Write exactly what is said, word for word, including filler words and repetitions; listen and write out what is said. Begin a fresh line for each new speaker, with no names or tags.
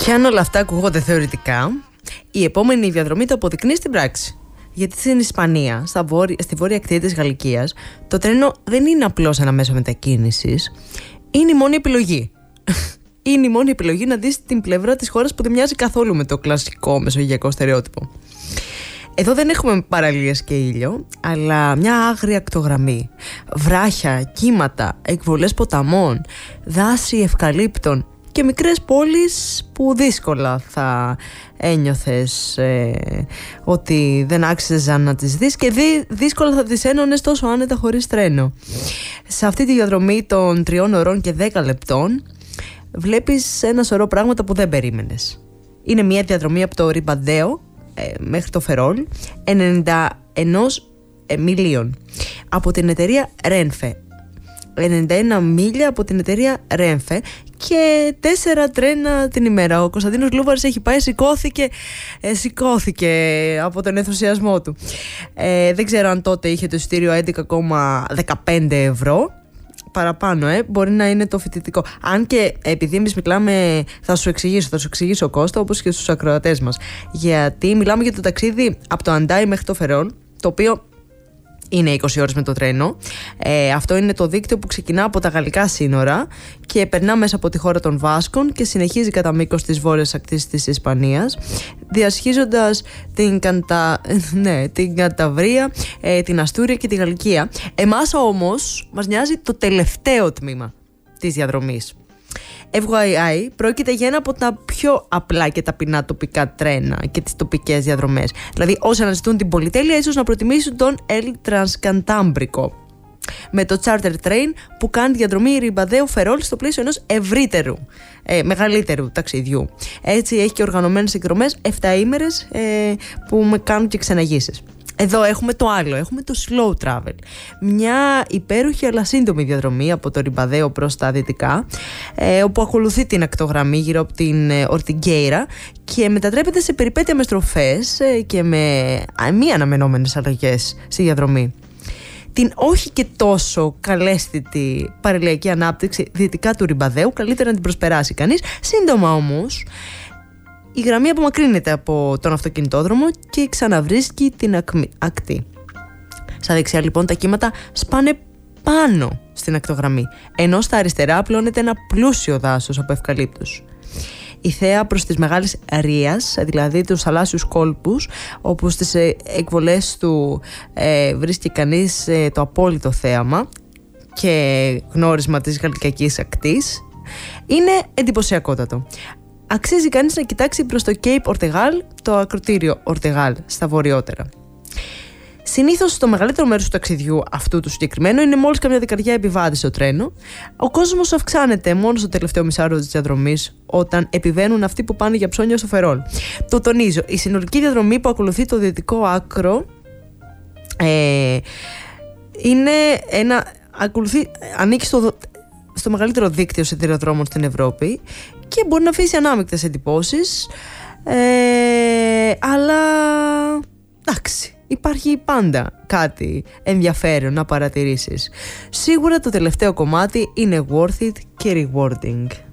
Και αν όλα αυτά ακούγονται θεωρητικά, η επόμενη διαδρομή το αποδεικνύει στην πράξη. Γιατί στην Ισπανία, στα βόρεια, στη βόρεια ακτή της Γαλλικίας, το τρένο δεν είναι απλώς ένα μέσο μετακίνησης, είναι η μόνη επιλογή. Είναι η μόνη επιλογή να δεις την πλευρά της χώρας που δεν μοιάζει καθόλου με το κλασικό μεσογειακό στερεότυπο. Εδώ δεν έχουμε παραλίες και ήλιο, αλλά μια άγρια ακτογραμμή. Βράχια, κύματα, εκβολές ποταμών, δάση ευκαλύπτων και μικρές πόλεις που δύσκολα θα ένιωθες ε, ότι δεν άξιζαν να τις δεις και δι, δύσκολα θα τις ένωνες τόσο άνετα χωρίς τρένο. Σε αυτή τη διαδρομή των τριών ωρών και δέκα λεπτών βλέπεις ένα σωρό πράγματα που δεν περίμενες. Είναι μια διαδρομή από το Ριμπαντέο ε, μέχρι το Φερόλ, ενενήντα ένα ε, μιλίων, από την εταιρεία Renfe. ενενήντα ένα μίλια από την εταιρεία Renfe και τέσσερα τρένα την ημέρα. Ο Κωνσταντίνος Λούβαρης έχει πάει, σηκώθηκε, ε, σηκώθηκε από τον ενθουσιασμό του. Ε, δεν ξέρω αν τότε είχε το εισιτήριο έντεκα κόμμα δεκαπέντε ευρώ. Παραπάνω, ε, μπορεί να είναι το φοιτητικό. Αν και επειδή εμείς μιλάμε, θα σου εξηγήσω, θα σου εξηγήσω Κώστα, όπως και στους ακροατές μας. Γιατί μιλάμε για το ταξίδι από το Αντάι μέχρι το Φερόλ, το οποίο είναι είκοσι ώρες με το τρένο. Ε, αυτό είναι το δίκτυο που ξεκινά από τα γαλλικά σύνορα και περνά μέσα από τη χώρα των Βάσκων και συνεχίζει κατά μήκος της βόρειας ακτής της Ισπανίας, διασχίζοντας την, Καντα... ναι, την Κανταβρία, ε, την Αστούρια και τη Γαλλικία. Εμάς όμως μας νοιάζει το τελευταίο τμήμα της διαδρομής. εφ γουάι άι πρόκειται για ένα από τα πιο απλά και ταπεινά τοπικά τρένα και τις τοπικές διαδρομές. Δηλαδή, όσοι αναζητούν την πολυτέλεια, ίσως να προτιμήσουν τον El Transcantábrico, με το charter train που κάνει διαδρομή Ριμπαντέο Φερόλ στο πλαίσιο ενός ευρύτερου, ε, μεγαλύτερου ταξιδιού. Έτσι, έχει και οργανωμένες εκδρομές εφτά ημέρες ε, που με κάνουν και ξεναγήσεις. Εδώ έχουμε το άλλο, έχουμε το slow travel. Μια υπέροχη αλλά σύντομη διαδρομή από το Ριμπαντέο προς τα δυτικά, ε, όπου ακολουθεί την ακτογραμμή γύρω από την ε, Ορτιγκέιρα και μετατρέπεται σε περιπέτεια με στροφές ε, και με μη αναμενόμενες αλλαγές στη διαδρομή. Την όχι και τόσο καλέσθητη παραλιακή ανάπτυξη δυτικά του Ριμπαντέου καλύτερα να την προσπεράσει κανείς. Σύντομα όμως, η γραμμή απομακρύνεται από τον αυτοκινητόδρομο και ξαναβρίσκει την ακμη, ακτή. Στα δεξιά λοιπόν τα κύματα σπάνε πάνω στην ακτογραμμή, ενώ στα αριστερά απλώνεται ένα πλούσιο δάσος από ευκαλύπτους. Η θέα προς τις μεγάλες ρίας, δηλαδή τους θαλάσσιους κόλπους, όπου στις εκβολές του ε, βρίσκει κανείς ε, το απόλυτο θέαμα και γνώρισμα της γαλλικιακής ακτής, είναι εντυπωσιακότατο. Αξίζει κανείς να κοιτάξει προς το Cape Ortegal, το ακροτήριο Ortegal, στα βορειότερα. Συνήθως το μεγαλύτερο μέρος του ταξιδιού αυτού του συγκεκριμένου είναι μόλις καμιά δεκαριά επιβάτες στο τρένο. Ο κόσμος αυξάνεται μόνο στο τελευταίο μισάωρο της διαδρομής, όταν επιβαίνουν αυτοί που πάνε για ψώνια στο Φερόλ. Το τονίζω, η συνολική διαδρομή που ακολουθεί το δυτικό άκρο ε, είναι ένα, ακολουθεί, ανήκει στο, στο μεγαλύτερο δίκτυο σιδηροδρόμων στην Ευρώπη και μπορεί να αφήσει ανάμεικτες εντυπώσεις, ε, αλλά εντάξει, υπάρχει πάντα κάτι ενδιαφέρον να παρατηρήσεις. Σίγουρα το τελευταίο κομμάτι είναι worth it και rewarding.